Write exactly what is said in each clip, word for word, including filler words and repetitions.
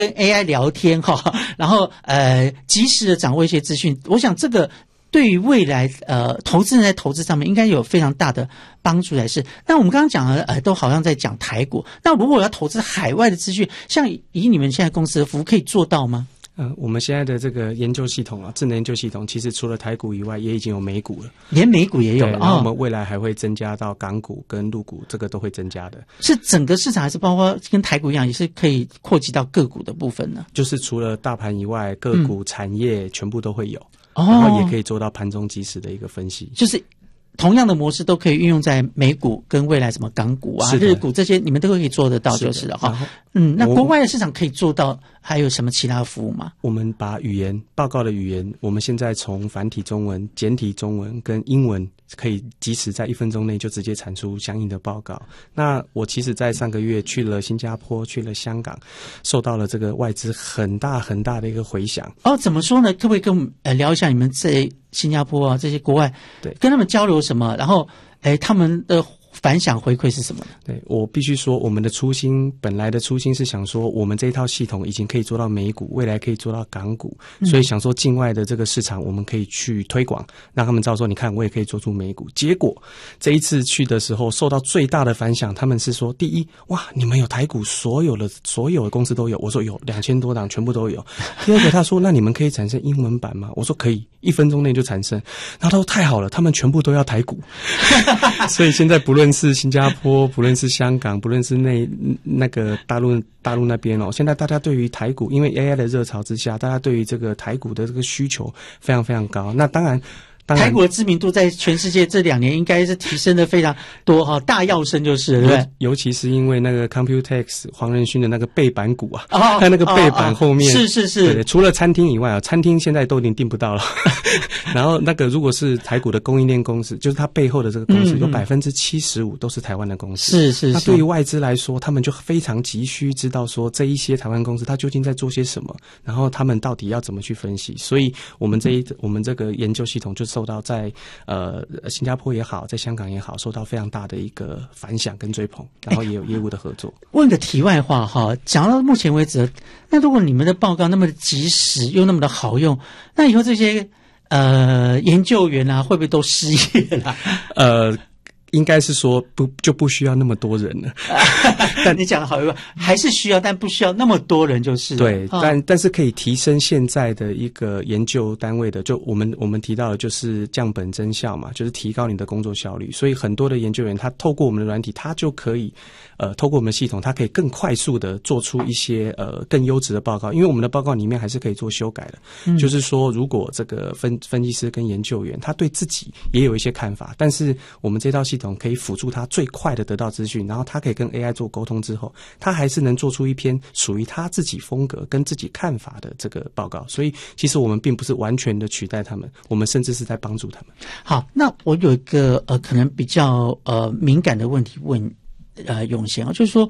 跟 A I 聊天哈，然后呃及时的掌握一些资讯，我想这个对于未来呃投资人在投资上面应该有非常大的帮助才是。那我们刚刚讲的呃都好像在讲台股，那如果要投资海外的资讯，像以你们现在公司的服务可以做到吗？ 呃，我们现在的这个研究系统啊，智能研究系统，其实除了台股以外，也已经有美股了， 连美股也有了。 然后我们未来还会增加到港股跟陆股，这个都会增加的。 是整个市场还是包括跟台股一样，也是可以扩及到个股的部分呢？ 就是除了大盘以外，个股、产业全部都会有， 哦， 然后也可以做到盘中即时的一个分析。 就是同样的模式都可以运用在美股跟未来什么港股啊、日股这些，你们都可以做得到，就是了哈。嗯，那国外的市场可以做到，还有什么其他的服务吗？ 我们把语言报告的语言，我们现在从繁体中文、简体中文跟英文，可以即时在一分钟内就直接产出相应的报告。那我其实在上个月去了新加坡，去了香港，受到了这个外资很大很大的一个回响。 哦，怎么说呢？可不可以跟我们呃聊一下你们在新加坡啊这些国外， 对， 跟他们交流什么？然后，哎，他们的反响回馈是什么呢？ 对，我必须说，我们的初心，本来的初心是想说，我们这一套系统已经可以做到美股，未来可以做到港股，所以想说境外的这个市场我们可以去推广，让他们知道说，你看我也可以做出美股。结果这一次去的时候，受到最大的反响，他们是说，第一，哇，你们有台股，所有的所有的公司都有，我说有两千多档全部都有。第二个，他说，那你们可以产生英文版吗？我说可以，一分钟内就产生。然后他说太好了，他们全部都要台股，所以现在不论不论是新加坡，不论是香港，不论是那那个大陆大陆那边哦，现在大家对于台股，因为 A I 的热潮之下，大家对于这个台股的这个需求非常非常高。那当然。 台股的知名度在全世界这两年应该是提升的非常多哈，大跃升就是，对不对？ 尤其是因为那个 Computex 黄仁勋的那个背板股啊，哦，他那个背板后面， 哦哦，是是是， 对，除了餐厅以外啊，餐厅现在都已经订不到了。然后那个如果是台股的供应链公司，就是它背后的这个公司，嗯嗯，有百分之七十五都是台湾的公司。 是是是。 那对于外资来说，他们就非常急需知道说这一些台湾公司它究竟在做些什么，然后他们到底要怎么去分析。所以我们这一我们这个研究系统就受到在呃，新加坡也好，在香港也好，受到非常大的一个反响跟追捧，然后也有业务的合作。 问个题外话哈，讲到目前为止，那如果你们的报告那么的及时又那么的好用，那以后这些呃研究员啊，会不会都失业了？ 呃。应该是说不就不需要那么多人了， 但你讲的好，还是需要，但不需要那么多人就是了。 对， 哦， 但但是可以提升现在的一个研究单位的，就我们我们提到的就是降本增效嘛，就是提高你的工作效率。所以很多的研究员他透过我们的软体，他就可以呃透过我们的系统，他可以更快速的做出一些呃更优质的报告，因为我们的报告里面还是可以做修改的。嗯，就是说如果这个分分析师跟研究员他对自己也有一些看法，但是我们这套系统可以辅助他最快的得到资讯，然后他可以跟 A I 做沟通之后，他还是能做出一篇属于他自己风格跟自己看法的这个报告。所以其实我们并不是完全的取代他们，我们甚至是在帮助他们。 好，那我有一个呃可能比较呃敏感的问题问呃永贤啊，就是说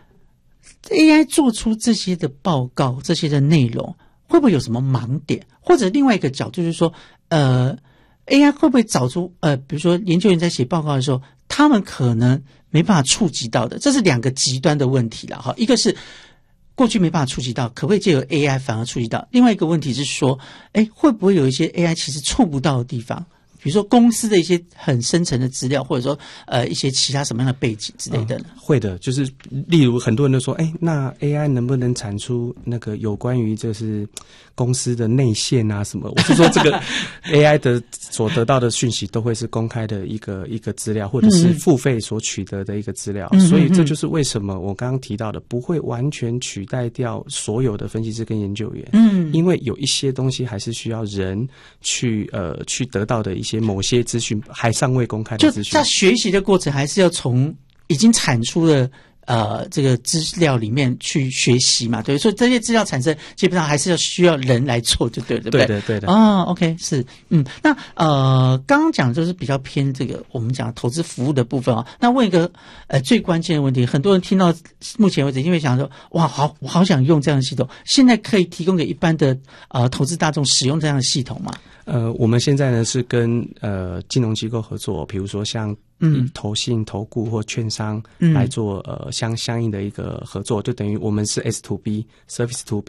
A I 做出这些的报告，这些的内容会不会有什么盲点？或者另外一个角度就是说呃A I 会不会找出呃，比如说研究员在写报告的时候，他们可能没办法触及到的，这是两个极端的问题了哈。一个是过去没办法触及到，可不可以借由 A I 反而触及到？另外一个问题是说，哎，会不会有一些 A I 其实触不到的地方？比如说公司的一些很深层的资料，或者说呃一些其他什么样的背景之类的呢？ 嗯，会的，就是例如很多人都说，哎，那 A I 能不能产出那个有关于就是公司的内线啊什么？我是说这个 A I 的所得到的讯息都会是公开的一个一个资料，或者是付费所取得的一个资料，嗯，所以这就是为什么我刚刚提到的不会完全取代掉所有的分析师跟研究员，嗯，因为有一些东西还是需要人去呃去得到的一些。些某些资讯还尚未公开的资讯， 就在学习的过程还是要从已经产出的呃这个资料里面去学习嘛，对，所以这些资料产生基本上还是要需要人来做，就对了，对不对？ 对的，对的。 哦 ，OK， 是，嗯，那呃刚刚讲就是比较偏这个我们讲投资服务的部分啊，那问一个呃最关键的问题，很多人听到目前为止因为想说，哇，好，我好想用这样的系统，现在可以提供给一般的呃投资大众使用这样的系统吗？ 呃，我们现在呢是跟呃金融机构合作，比如说像嗯投信、投顾或券商来做呃相相应的一个合作，就等于我们是 S to B service to B。